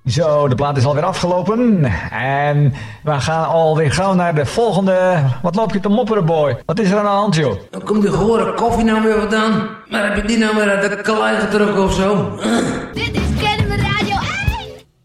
Zo, de plaat is alweer afgelopen. En we gaan alweer gauw naar de volgende. Wat loop je te mopperen, boy? Wat is er aan de hand, joh? Dan komt die gore koffie nou weer wat aan. Maar heb je die nou weer uit de klei getrokken of zo?